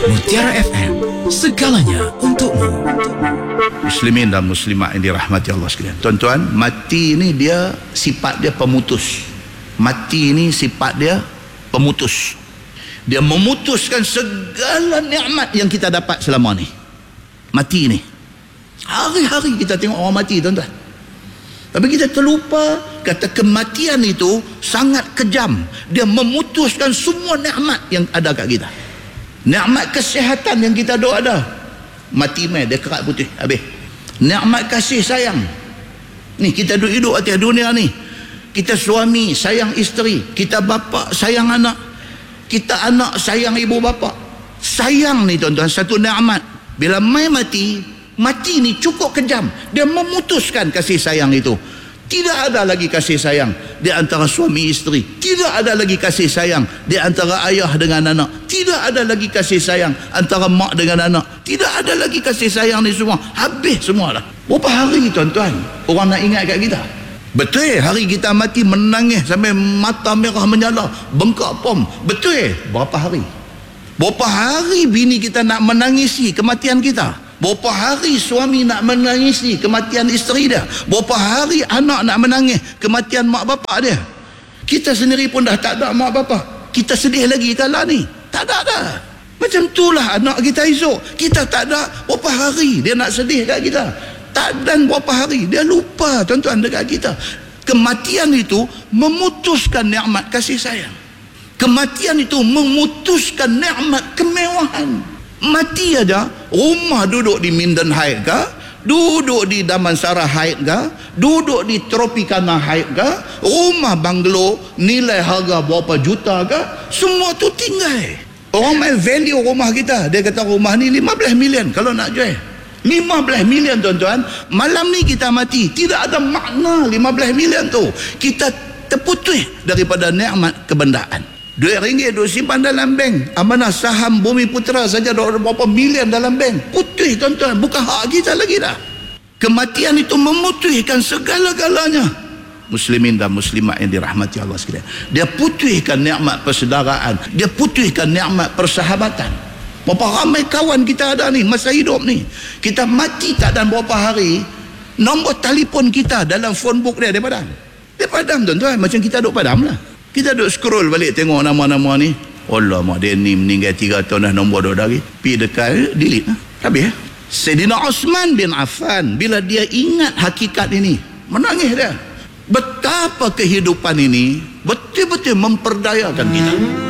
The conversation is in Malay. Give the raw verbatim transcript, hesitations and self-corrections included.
Mutiara F M, segalanya untukmu. Muslimin dan muslimat yang dirahmati Allah sekalian. Tuan-tuan, mati ni dia sifat dia pemutus. Mati ni sifat dia pemutus. Dia memutuskan segala nikmat yang kita dapat selama ni. Mati ni. Hari-hari kita tengok orang mati, tuan-tuan. Tapi kita terlupa kata kematian itu sangat kejam. Dia memutuskan semua nikmat yang ada kat kita. Nikmat kesihatan yang kita duk ada, mati mai dia kerat putih habis. Nikmat kasih sayang, ni kita duk hidup atas dunia ni, kita suami sayang isteri, kita bapa sayang anak, kita anak sayang ibu bapa. Sayang ni tuan-tuan satu nikmat. Bila mai mati, mati ni cukup kejam. Dia memutuskan kasih sayang itu. Tidak ada lagi kasih sayang di antara suami isteri. Tidak ada lagi kasih sayang di antara ayah dengan anak. Tidak ada lagi kasih sayang antara mak dengan anak. Tidak ada lagi kasih sayang ni semua. Habis semua dah. Berapa hari tuan-tuan orang nak ingat kat kita? Betul hari kita mati menangis sampai mata merah menyala, bengkak pom. Betul berapa hari? Berapa hari bini kita nak menangisi kematian kita? Berapa hari suami nak menangisi kematian isteri dia? Berapa hari anak nak menangis kematian mak bapak dia? Kita sendiri pun dah tak ada mak bapak. Kita sedih lagi kala ni. Tak ada dah. Macam itulah anak kita esok. Kita tak ada, berapa hari dia nak sedih kat kita? Tak, dan berapa hari dia lupa tuan-tuan dekat kita. Kematian itu memutuskan nikmat kasih sayang. Kematian itu memutuskan nikmat kemewahan. Mati aja, rumah duduk di Minden Heights ke, duduk di Damansara Heights ke, duduk di Tropicana Heights ke, rumah banglo nilai harga berapa juta ke, semua tu tinggal. Orang main value rumah kita, dia kata rumah ni lima belas million kalau nak jual. lima belas million tuan-tuan, malam ni kita mati, tidak ada makna lima belas million tu. Kita terputus daripada nikmat kebendaan. Duit ringgit duk simpan dalam bank, amanah saham Bumi Putra saja ada berapa milion dalam bank. Putih tuan-tuan, bukan hak kita lagi dah. Kematian itu memutihkan segala-galanya. Muslimin dan muslimat yang dirahmati Allah sekalian. Dia putihkan nikmat persaudaraan, dia putihkan nikmat persahabatan. Berapa ramai kawan kita ada ni masa hidup ni, kita mati tak dalam berapa hari, nombor telefon kita dalam phone book dia dia padam. Dia padam tuan-tuan, macam kita duk padam lah. Kita duk scroll balik tengok nama-nama ni. Allah mak dia ni meninggal tiga tahun dah, nombor dua lagi. Pergi dekat, delete lah. Habis. Sayyidina Osman bin Affan, bila dia ingat hakikat ini, menangis dia. Betapa kehidupan ini betul-betul memperdayakan kita.